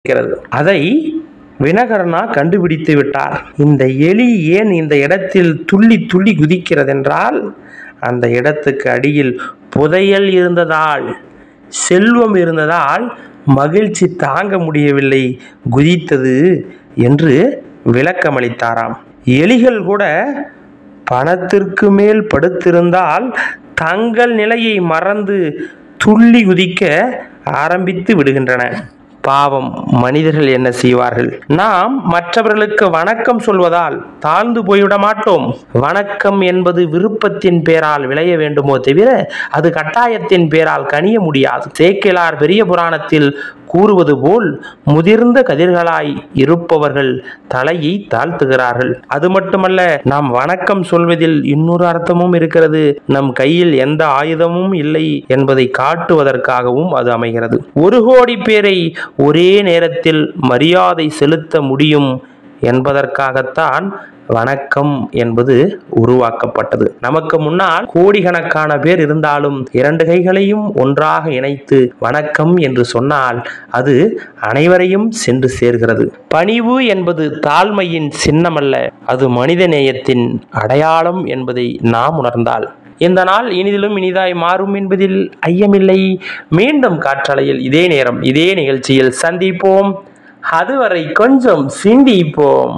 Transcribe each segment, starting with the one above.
அதை வினகரனா கண்டுபிடித்து விட்டார். இந்த எலி ஏன் இந்த இடத்தில் துள்ளி துள்ளி குதிக்கிறதென்றால், அந்த இடத்துக்கு அடியில் புதையல் இருந்ததால், செல்வம் இருந்ததால் மகிழ்ச்சி தாங்க முடியவில்லை, குதித்தது என்று விளக்கமளித்தாராம். எலிகள் கூட பணத்திற்கு மேல் படுத்திருந்தால் தங்கள் நிலையை மறந்து துள்ளி குதிக்க ஆரம்பித்து விடுகின்றன. பாவம், மனிதர்கள் என்ன செய்வார்கள்? நாம் மற்றவர்களுக்கு வணக்கம் சொல்வதால் தாழ்ந்து போய்விட மாட்டோம். வணக்கம் என்பது விருப்பத்தின் பேரால் விளைய வேண்டுமோ தவிர அது கட்டாயத்தின் பேரால் கனிய முடியாது. சேக்கிழார் பெரிய புராணத்தில் கூறுவது போல், முதிர்ந்த கதிர்களாய் இருப்பவர்கள் தலையை தாழ்த்துகிறார்கள். அது மட்டுமல்ல, நாம் வணக்கம் சொல்வதில் இன்னொரு அர்த்தமும் இருக்கிறது. நம் கையில் எந்த ஆயுதமும் இல்லை என்பதை காட்டுவதற்காகவும் அது அமைகிறது. 1 கோடி பேரை ஒரே நேரத்தில் மரியாதை செலுத்த முடியும் என்பதற்காகத்தான் வணக்கம் என்பது உருவாக்கப்பட்டது. நமக்கு முன்னால் கோடிக்கணக்கான பேர் இருந்தாலும் 2 கைகளையும் ஒன்றாக இணைத்து வணக்கம் என்று சொன்னால் அது அனைவரையும் சென்று சேர்கிறது. பணிவு என்பது தாழ்மையின் சின்னமல்ல, அது மனிதநேயத்தின் அடையாளம் என்பதை நாம் உணர்ந்தால் இந்த நாள் இனிதிலும் இனிதாய் மாறும் என்பதில் ஐயமில்லை. மீண்டும் காற்றலையில் இதே நேரம் இதே நிகழ்ச்சியில் சந்திப்போம். அதுவரை கொஞ்சம் சிந்திப்போம்.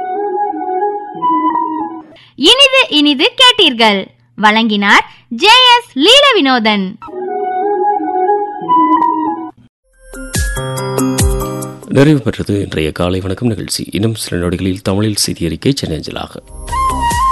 இனிது இனிது கேட்டீர்கள். வழங்கினார் JS லீல வினோதன். நிறைவு பெற்றது இன்றைய காலை வணக்கம் நிகழ்ச்சி. இன்னும் சில நொடிகளில் தமிழில் செய்தி அறிக்கை சென்னை அஞ்சலாக.